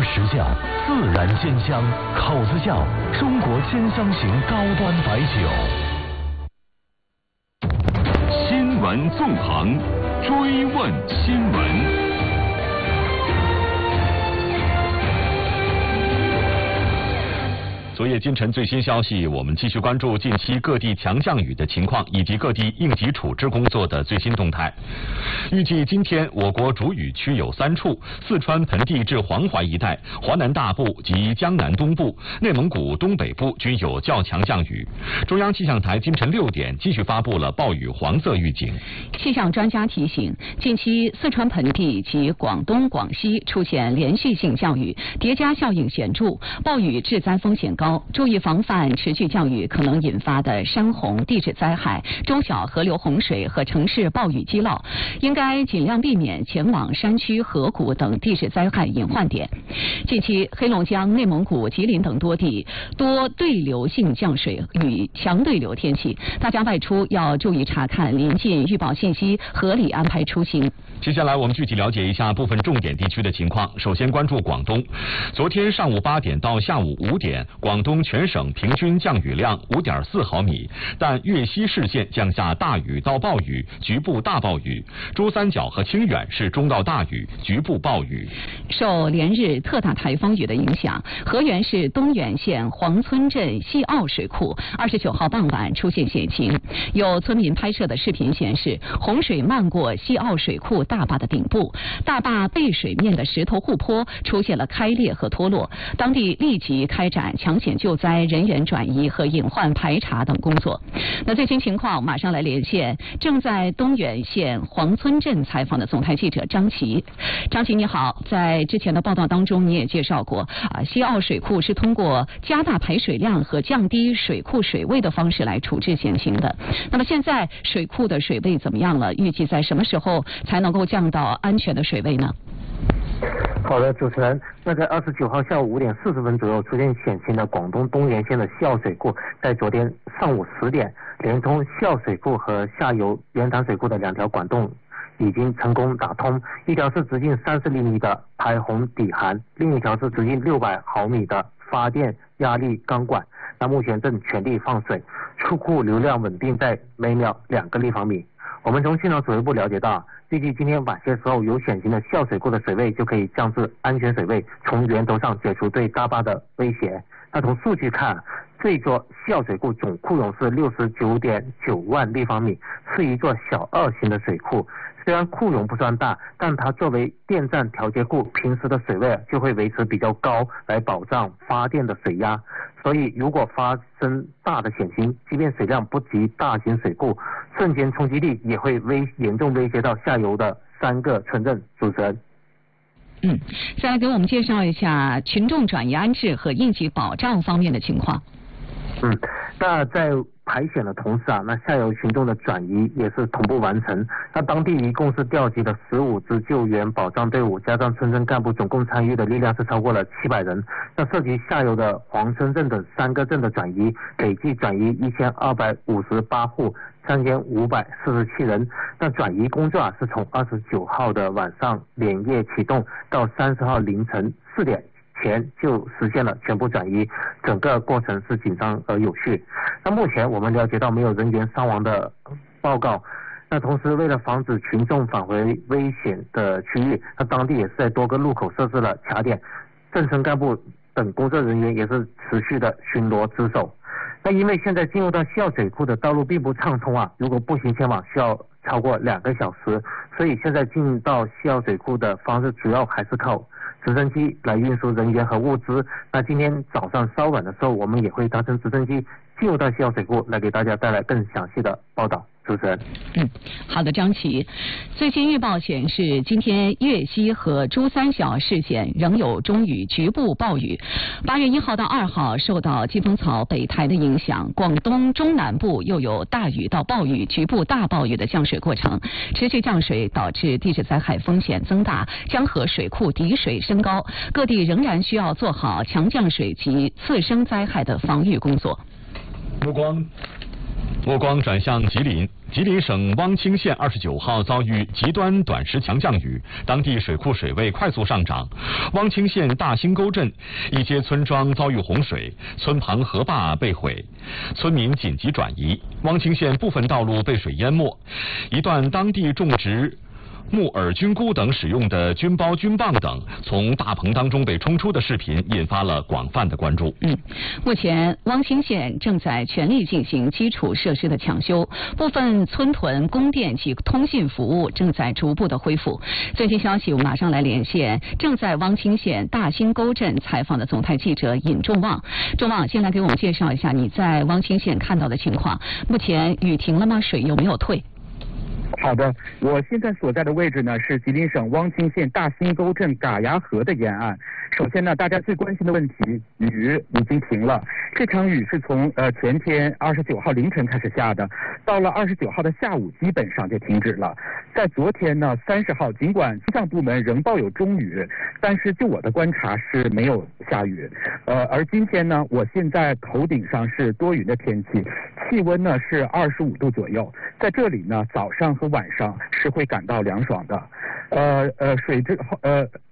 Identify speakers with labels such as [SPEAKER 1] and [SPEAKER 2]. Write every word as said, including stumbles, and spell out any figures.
[SPEAKER 1] 实窖自然鲜香，口子窖中国鲜香型高端白酒。
[SPEAKER 2] 新闻纵横，追问新闻。昨夜今晨最新消息，我们继续关注近期各地强降雨的情况以及各地应急处置工作的最新动态。预计今天我国主雨区有三处：四川盆地至黄淮一带、华南大部及江南东部、内蒙古东北部均有较强降雨。中央气象台今晨六点继续发布了暴雨黄色预警。
[SPEAKER 3] 气象专家提醒，近期四川盆地及广东、广西出现连续性降雨，叠加效应显著，暴雨致灾风险高。注意防范持续降雨可能引发的山洪、地质灾害、中小河流洪水和城市暴雨积涝，应该尽量避免前往山区、河谷等地质灾害隐患点。近期，黑龙江、内蒙古、吉林等多地多对流性降水与强对流天气，大家外出要注意查看临近预报信息，合理安排出行。
[SPEAKER 2] 接下来我们具体了解一下部分重点地区的情况。首先关注广东，昨天上午八点到下午五点，广东全省平均降雨量五点四毫米，但粤西市县降下大雨到暴雨，局部大暴雨；珠三角和清远是中到大雨，局部暴雨。
[SPEAKER 3] 受连日特大台风雨的影响，河源市东源县黄村镇西澳水库二十九号傍晚出现险情，有村民拍摄的视频显示，洪水漫过西澳水库大坝的顶部，大坝背水面的石头护坡出现了开裂和脱落，当地立即开展抢险救灾、人员转移和隐患排查等工作。那最新情况，马上来连线正在东源县黄村镇采访的总台记者张琪。张琪你好，在之前的报道当中你也介绍过，啊，西澳水库是通过加大排水量和降低水库水位的方式来处置险情的。那么现在水库的水位怎么样了？预计在什么时候才能够降到安全的水位呢？
[SPEAKER 4] 好的，主持人，那在二十九号下午五点四十分左右出现险情的广东东源县的西澳水库，在昨天上午十点，连通西澳水库和下游原潭水库的两条管洞已经成功打通，一条是直径三十厘米的排洪底涵，另一条是直径六百毫米的发电压力钢管。那目前正全力放水，出库流量稳定在每秒两个立方米。我们从气象指挥部了解到，预计今天晚些时候有险情的西澳水库的水位就可以降至安全水位，从源头上解除对大坝的威胁。那从数据看，这座西澳水库总库容是六十九点九万立方米，是一座小二型的水库。虽然库容不算大，但它作为电站调节库，平时的水位就会维持比较高，来保障发电的水压。所以如果发生大的险情，即便水量不及大型水库，瞬间冲击力也会威严重威胁到下游的三个村镇。主持人。
[SPEAKER 3] 嗯，再来给我们介绍一下群众转移安置和应急保障方面的情况。
[SPEAKER 4] 嗯，那在排险的同时啊，那下游群众的转移也是同步完成。那当地一共是调集了十五支救援保障队伍，加上村镇干部，总共参与的力量是超过了七百人。那涉及下游的黄村镇等三个镇的转移，累计转移一千二百五十八户，三千五百四十七人。那转移工作啊，是从二十九号的晚上连夜启动，到三十号凌晨四点前就实现了全部转移，整个过程是紧张而有序。那目前我们了解到没有人员伤亡的报告。那同时为了防止群众返回危险的区域，那当地也是在多个路口设置了卡点，镇村干部等工作人员也是持续的巡逻值守。那因为现在进入到西澳水库的道路并不畅通啊，如果步行前往需要超过两个小时，所以现在进到西澳水库的方式主要还是靠直升机来运输人员和物资。那今天早上稍晚的时候，我们也会搭乘直升机进入到西澳水库，来给大家带来更详细的报道。主持人，
[SPEAKER 3] 嗯，好的，张琪。最新预报显示，今天粤西和珠三角市县仍有中雨，局部暴雨。八月一号到二号，受到季风槽北抬的影响，广东中南部又有大雨到暴雨、局部大暴雨的降水过程，持续降水导致地质灾害风险增大，江河水库底水升高，各地仍然需要做好强降水及次生灾害的防御工作。
[SPEAKER 2] 目光目光转向吉林，吉林省汪清县二十九号遭遇极端短时强降雨，当地水库水位快速上涨。汪清县大兴沟镇一些村庄遭遇洪水，村旁河坝被毁，村民紧急转移。汪清县部分道路被水淹没，一段当地种植木耳菌菇等使用的菌包、菌棒等从大棚当中被冲出的视频，引发了广泛的关注。
[SPEAKER 3] 嗯，目前汪清县正在全力进行基础设施的抢修，部分村屯供电及通信服务正在逐步的恢复。最新消息，我们马上来连线正在汪清县大兴沟镇采访的总台记者尹仲旺。仲旺，先来给我们介绍一下你在汪清县看到的情况。目前雨停了吗？水有没有退？
[SPEAKER 5] 好的，我现在所在的位置呢是吉林省汪清县大兴沟镇嘎牙河的沿岸。首先呢，大家最关心的问题，雨已经停了。这场雨是从呃前天二十九号凌晨开始下的，到了二十九号的下午基本上就停止了。在昨天呢，三十号，尽管气象部门仍报有中雨，但是就我的观察是没有下雨。呃，而今天呢，我现在头顶上是多云的天气，气温呢是二十五度左右，在这里呢，早上和晚上是会感到凉爽的。呃呃，水质呃